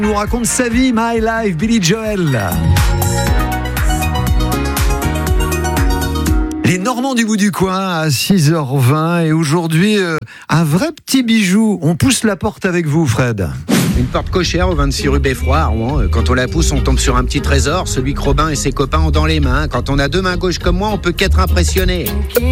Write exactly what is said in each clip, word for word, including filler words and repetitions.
Il nous raconte sa vie, My Life, Billy Joel. Les Normands du bout du coin à six heures vingt et aujourd'hui, euh, un vrai petit bijou. On pousse la porte avec vous, Fred. Une porte cochère au vingt-six rue Beffroi, à Rouen. Quand on la pousse, on tombe sur un petit trésor, celui que Robin et ses copains ont dans les mains. Quand on a deux mains gauches comme moi, on peut qu'être impressionné.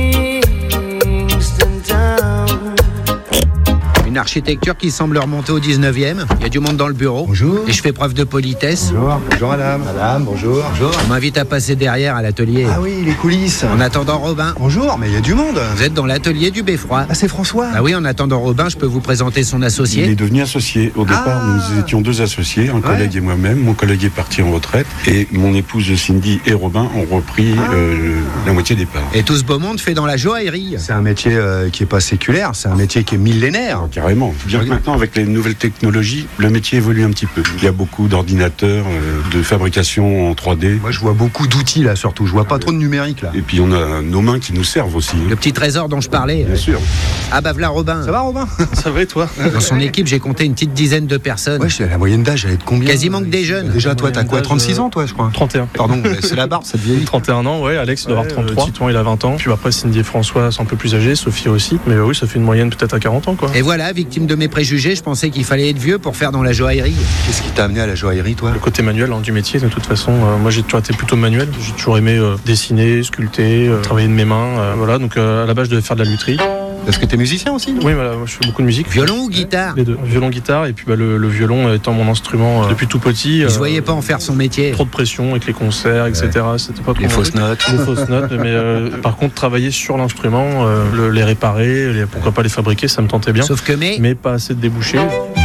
Une architecture qui semble remonter au dix-neuvième. Il y a du monde dans le bureau. Bonjour. Et je fais preuve de politesse. Bonjour, bonjour madame. Madame, bonjour. Bonjour. On m'invite à passer derrière à l'atelier. Ah oui, les coulisses. En attendant Robin. Bonjour, mais il y a du monde. Vous êtes dans l'atelier du Beffroi. Ah, c'est François. Ah oui, en attendant Robin, je peux vous présenter son associé. Il est devenu associé. Au départ, Ah. nous étions deux associés, un Ouais. collègue et moi-même. Mon collègue est parti en retraite et mon épouse Cindy et Robin ont repris Ah. euh, la moitié des parts. Et tout ce beau monde fait dans la joaillerie. C'est un métier euh, qui est pas séculaire, c'est un métier qui est millénaire. Carrément. Bien que maintenant, avec les nouvelles technologies, le métier évolue un petit peu. Il y a beaucoup d'ordinateurs, euh, de fabrication en trois D. Moi, je vois beaucoup d'outils là, surtout. Je vois pas trop de numérique là. Et puis, on a nos mains qui nous servent aussi. Le petit trésor dont je parlais. Bien sûr. Ah bah voilà Robin. Ça va, Robin? Ça va et toi? Dans son équipe, j'ai compté une petite dizaine de personnes. Ouais, je sais, la moyenne d'âge, elle est de combien? Quasiment que des jeunes. Déjà, toi, t'as moyenne quoi? d'âge, trente-six euh, ans, toi, je crois. trente et un. Pardon, c'est la barbe, ça te vieillit. trente et un ans, ouais. Alex doit Ouais, avoir trente-trois. euh, Titon, il a vingt ans. Puis après, Cindy et François sont un peu plus âgés. Sophie aussi. Mais euh, oui, ça fait une moyenne peut-être à quarante ans, quoi. Et voilà, victime de mes préjugés, je pensais qu'il fallait être vieux pour faire dans la joaillerie. Qu'est-ce qui t'a amené à la joaillerie, toi? Le côté manuel hein, du métier, de toute façon. Euh, moi, j'ai toujours été plutôt manuel. J'ai toujours aimé euh, dessiner, sculpter, euh, travailler de mes mains. euh, voilà. Donc euh, à la base, je devais faire de la lutherie. Parce que t'es musicien aussi, non? Oui, voilà. Moi, je fais beaucoup de musique. Violon ou guitare? Les deux. Violon, guitare. Et puis bah, le, le violon étant mon instrument euh, depuis tout petit. Il euh, se voyait pas en faire son métier. Trop de pression avec les concerts, et cetera. C'était pas trop Les mon fausses truc. notes. Les fausses notes, mais euh, par contre travailler sur l'instrument, euh, le- les réparer, les- pourquoi pas les fabriquer, ça me tentait bien, Sauf que mais... mais pas assez de débouchés.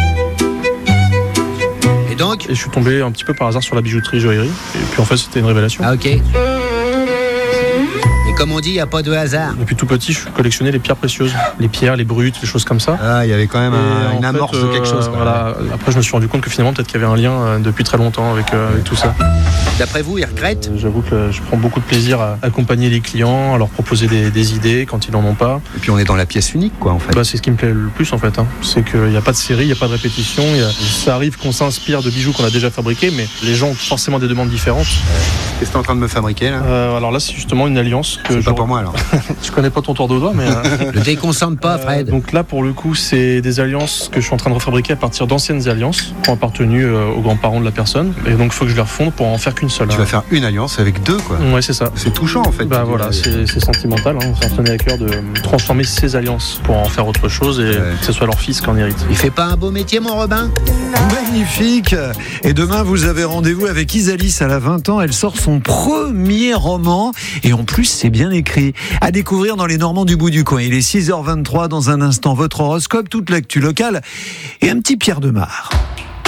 Et donc? Et je suis tombé un petit peu par hasard sur la bijouterie joaillerie, et puis en fait c'était une révélation. Ah ok. Et comme on dit, il n'y a pas de hasard. Depuis tout petit, je collectionnais les pierres précieuses, les pierres, les brutes, les choses comme ça. Ah, il y avait quand même un- Et en une fait, amorce de quelque euh, chose. quoi. voilà. Après, je me suis rendu compte que finalement, peut-être qu'il y avait un lien euh, depuis très longtemps avec, euh, avec tout ça. D'après vous, il regrette? Euh, J'avoue que je prends beaucoup de plaisir à accompagner les clients, à leur proposer des, des idées quand ils n'en ont pas. Et puis on est dans la pièce unique, quoi, en fait. Bah, c'est ce qui me plaît le plus en fait. Hein. C'est qu'il n'y a pas de série, il n'y a pas de répétition. il Y a... Ça arrive qu'on s'inspire de bijoux qu'on a déjà fabriqués, mais les gens ont forcément des demandes différentes. Qu'est-ce que t'es en train de me fabriquer, là? Euh, alors là, c'est justement une alliance que C'est je... pas pour moi, alors. je connais pas ton tour de doigt, mais. euh, Le déconcentre pas, Fred. euh, donc là, pour le coup, c'est des alliances que je suis en train de refabriquer à partir d'anciennes alliances qui ont appartenu euh, aux grands-parents de la personne. Et donc, il faut que je les refonde pour en faire qu'une seule. Tu vas faire une alliance avec deux, quoi. Ouais, c'est ça. C'est touchant, en fait. Bah voilà, c'est c'est sentimental. Hein. Ça me tenait à cœur de transformer ces alliances pour en faire autre chose et Ouais. que ce soit leur fils qui en hérite. Il fait pas un beau métier, mon Robin? Magnifique. Et demain, vous avez rendez-vous avec Isalis. Elle a vingt ans. Elle sort son premier roman. Et en plus, c'est bien écrit. À découvrir dans Les Normands du bout du coin. Il est six heures vingt-trois. Dans un instant, votre horoscope, toute l'actu locale et un petit Pierre Demar.